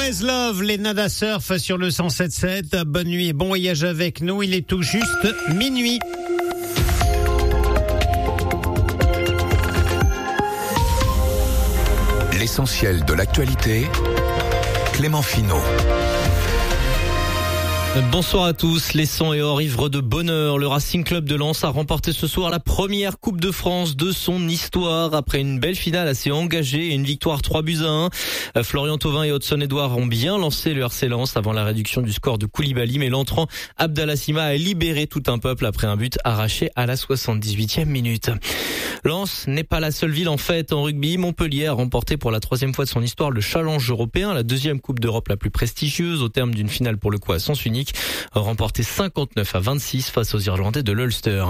Always Love, les Nada Surf sur le 107.7. Bonne nuit et bon voyage avec nous. Il est tout juste minuit. L'essentiel de l'actualité, Clément Finot. Bonsoir à tous. Les sangs et or ivres de bonheur. Le Racing Club de Lens a remporté ce soir la première Coupe de France de son histoire après une belle finale assez engagée et une victoire 3-1. Florian Thauvin et Hudson-Edouard ont bien lancé le RC Lens avant la réduction du score de Koulibaly, mais l'entrant Abdallah Sima a libéré tout un peuple après un but arraché à la 78e minute. Lens n'est pas la seule ville en fête en rugby. Montpellier a remporté pour la troisième fois de son histoire le Challenge européen, la deuxième Coupe d'Europe la plus prestigieuse, au terme d'une finale pour le coup à sens unique, remporté 59-26 face aux Irlandais de l'Ulster.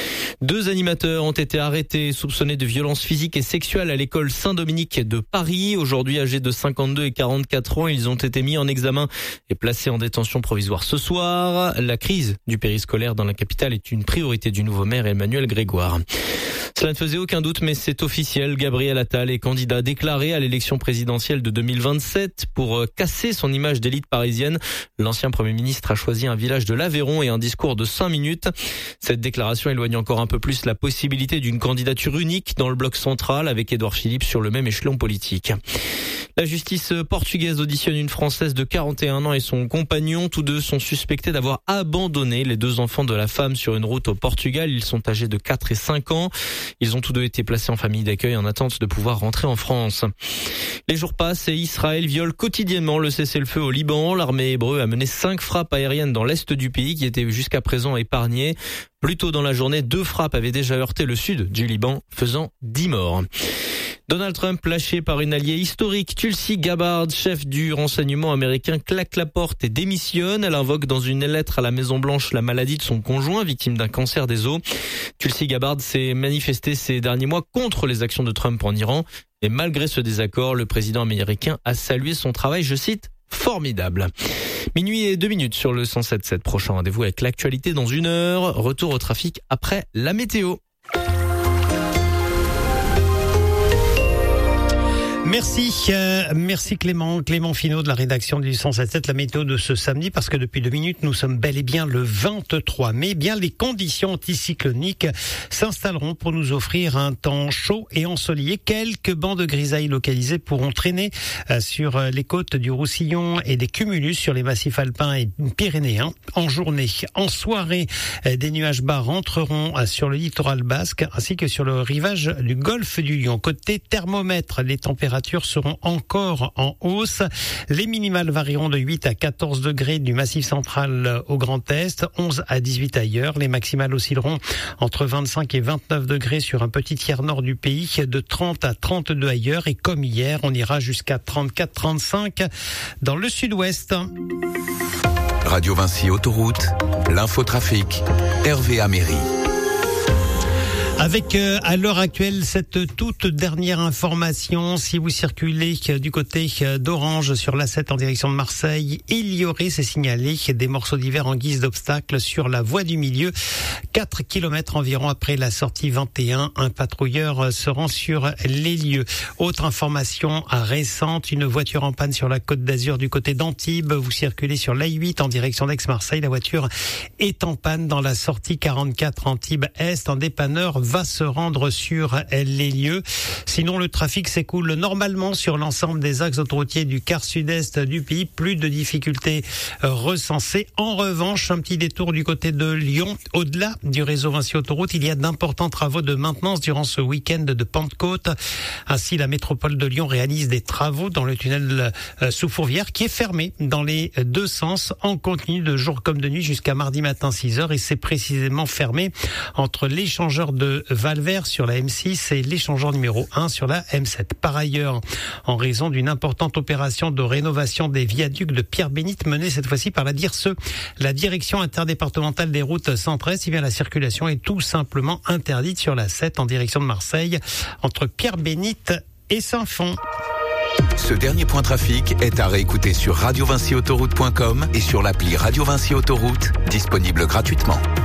2 animateurs ont été arrêtés, soupçonnés de violences physiques et sexuelles à l'école Saint-Dominique de Paris. Aujourd'hui âgés de 52 et 44 ans, ils ont été mis en examen et placés en détention provisoire ce soir. La crise du périscolaire dans la capitale est une priorité du nouveau maire Emmanuel Grégoire. Cela ne faisait aucun doute, mais c'est officiel. Gabriel Attal est candidat déclaré à l'élection présidentielle de 2027. Pour casser son image d'élite parisienne, l'ancien Premier ministre a choisi un village de l'Aveyron et un discours de 5 minutes. Cette déclaration éloigne encore un peu plus la possibilité d'une candidature unique dans le bloc central avec Édouard Philippe sur le même échelon politique. La justice portugaise auditionne une Française de 41 ans et son compagnon. Tous deux sont suspectés d'avoir abandonné les 2 enfants de la femme sur une route au Portugal. Ils sont âgés de 4 et 5 ans. Ils ont tous deux été placés en famille d'accueil en attente de pouvoir rentrer en France. Les jours passent et Israël viole quotidiennement le cessez-le-feu au Liban. L'armée hébreu a mené 5 frappes aériennes dans l'est du pays qui étaient jusqu'à présent épargnées. Plus tôt dans la journée, 2 frappes avaient déjà heurté le sud du Liban, faisant 10 morts. Donald Trump, lâché par une alliée historique, Tulsi Gabbard, chef du renseignement américain, claque la porte et démissionne. Elle invoque dans une lettre à la Maison-Blanche la maladie de son conjoint, victime d'un cancer des os. Tulsi Gabbard s'est manifestée ces derniers mois contre les actions de Trump en Iran. Et malgré ce désaccord, le président américain a salué son travail, je cite, formidable. Minuit et 2 minutes sur le 107.7. Prochain rendez-vous avec l'actualité dans 1 heure. Retour au trafic après la météo. Merci Clément Finot de la rédaction du 107.7, la météo de ce samedi, parce que depuis 2 minutes, nous sommes bel et bien le 23 mai. Bien, les conditions anticycloniques s'installeront pour nous offrir un temps chaud et ensoleillé. Quelques bancs de grisaille localisés pourront traîner sur les côtes du Roussillon et des cumulus sur les massifs alpins et pyrénéens en journée. En soirée, des nuages bas rentreront sur le littoral basque ainsi que sur le rivage du golfe du Lion. Côté thermomètre, les températures seront encore en hausse. Les minimales varieront de 8 à 14 degrés du Massif central au Grand Est, 11 à 18 ailleurs. Les maximales oscilleront entre 25 et 29 degrés sur un petit tiers nord du pays, de 30 à 32 ailleurs. Et comme hier, on ira jusqu'à 34-35 dans le sud-ouest. Radio Vinci Autoroute, l'infotrafic, Hervé Améry. Avec à l'heure actuelle cette toute dernière information, si vous circulez du côté d'Orange sur l'A7 en direction de Marseille, il y aurait, c'est signalé, des morceaux d'hiver en guise d'obstacle sur la voie du milieu. 4 km environ après la sortie 21, un patrouilleur se rend sur les lieux. Autre information récente, une voiture en panne sur la Côte d'Azur du côté d'Antibes. Vous circulez sur l'A8 en direction d'Aix-Marseille. La voiture est en panne dans la sortie 44 Antibes-Est. Un dépanneur va se rendre sur les lieux. Sinon, le trafic s'écoule normalement sur l'ensemble des axes autoroutiers du quart sud-est du pays. Plus de difficultés recensées. En revanche, un petit détour du côté de Lyon. Au-delà du réseau Vinci Autoroute, il y a d'importants travaux de maintenance durant ce week-end de Pentecôte. Ainsi, la métropole de Lyon réalise des travaux dans le tunnel sous Fourvière qui est fermé dans les 2 sens en continu de jour comme de nuit jusqu'à mardi matin 6h, et c'est précisément fermé entre l'échangeur de Valvert sur la M6 et l'échangeur numéro 1 sur la M7. Par ailleurs, en raison d'une importante opération de rénovation des viaducs de Pierre-Bénite menée cette fois-ci par la DIRSE, la direction interdépartementale des routes centre-est, la circulation est tout simplement interdite sur la 7 en direction de Marseille entre Pierre-Bénite et Saint-Fond. Ce dernier point trafic est à réécouter sur radiovinciautoroute.com et sur l'appli Radio Vinci Autoroute, disponible gratuitement.